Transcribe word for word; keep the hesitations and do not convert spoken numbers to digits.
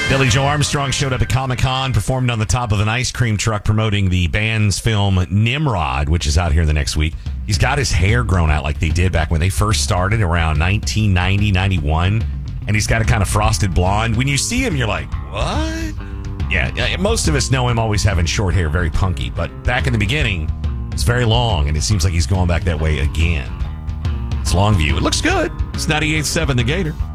Billy Joe Armstrong showed up at Comic-Con, performed on the top of an ice cream truck promoting the band's film Nimrod, which is out here the next week. He's got his hair grown out like they did back when they first started around nineteen ninety, ninety-one. And he's got a kind of frosted blonde. When you see him, you're like, what? Yeah, most of us know him always having short hair, very punky. But back in the beginning, it's very long, and it seems like he's going back that way again. It's Longview. It looks good. It's ninety-eight point seven The Gator.